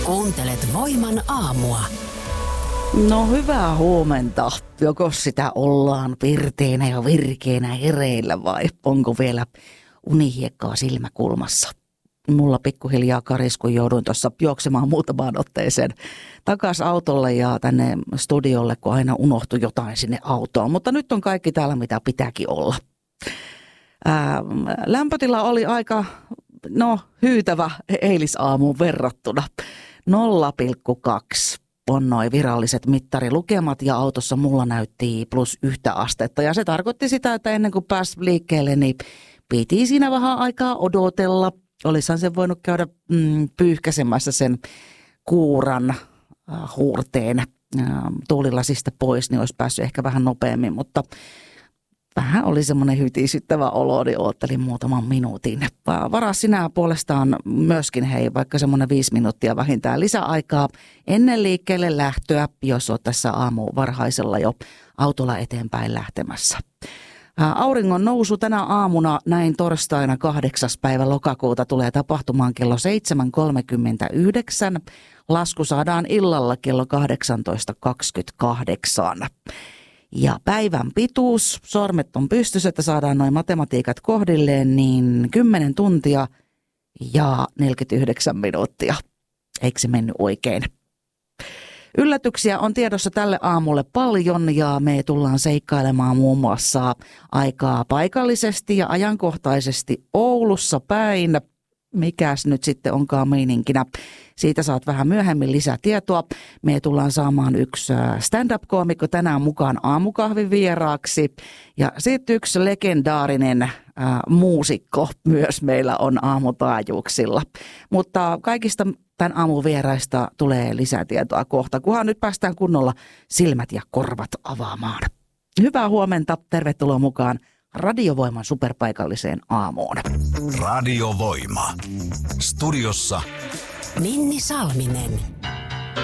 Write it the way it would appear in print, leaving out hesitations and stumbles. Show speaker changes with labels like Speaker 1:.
Speaker 1: Kuuntelet Voiman aamua.
Speaker 2: No hyvää huomenta. Joko sitä ollaan pirteenä ja virkeänä hereillä vai onko vielä unihiekkaa silmäkulmassa? Mulla pikkuhiljaa karis, kun jouduin tuossa juoksemaan muutamaan otteeseen takaisin autolle ja tänne studiolle, kun aina unohtui jotain sinne autoon. Mutta nyt on kaikki täällä, mitä pitääkin olla. Lämpötila oli aika hyytävä eilisaamuun verrattuna. 0,2 on noi viralliset mittarilukemat ja autossa mulla näytti +1 astetta. Ja se tarkoitti sitä, että ennen kuin pääsi liikkeelle, niin piti siinä vähän aikaa odotella. Olisihan sen voinut käydä pyyhkäsemässä sen kuuran huurteen tuulilasista pois, niin olisi päässyt ehkä vähän nopeammin, mutta vähän oli semmoinen hytisyttävä olo, niin oottelin muutaman minuutin. Varaa sinä puolestaan myöskin, vaikka semmoinen 5 minuuttia vähintään lisäaikaa ennen liikkeelle lähtöä, jos olet tässä aamu varhaisella jo autolla eteenpäin lähtemässä. Auringon nousu tänä aamuna näin torstaina 8. päivä lokakuuta tulee tapahtumaan kello 7.39. Lasku saadaan illalla kello 18.28. Ja päivän pituus, sormet on pystyssä, että saadaan noin matematiikat kohdilleen, niin 10 tuntia ja 49 minuuttia. Eikö se mennyt oikein? Yllätyksiä on tiedossa tälle aamulle paljon ja me tullaan seikkailemaan muun muassa aikaa paikallisesti ja ajankohtaisesti Oulussa päin. Mikäs nyt sitten onkaan meininkinä? Siitä saat vähän myöhemmin lisätietoa. Me tullaan saamaan yksi stand-up-koomikko tänään mukaan aamukahvin vieraaksi. Ja sitten yksi legendaarinen muusikko myös meillä on aamutaajuuksilla. Mutta kaikista tämän aamun vieraista tulee lisätietoa kohta, kunhan nyt päästään kunnolla silmät ja korvat avaamaan. Hyvää huomenta, tervetuloa mukaan Radiovoiman superpaikalliseen aamuun.
Speaker 3: Radiovoima. Studiossa
Speaker 1: Minni Salminen.